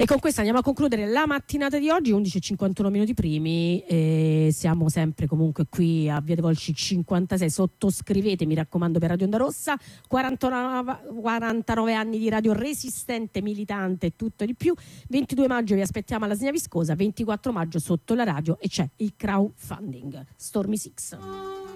E con questo andiamo a concludere la mattinata di oggi, 11:51 minuti primi. Siamo sempre comunque qui a Via dei Volsci 56. Sottoscrivete, mi raccomando, per Radio Onda Rossa. 49 anni di radio resistente, militante e tutto di più. 22 maggio vi aspettiamo alla Signa Viscosa, 24 maggio sotto la radio e c'è il crowdfunding Stormy Six.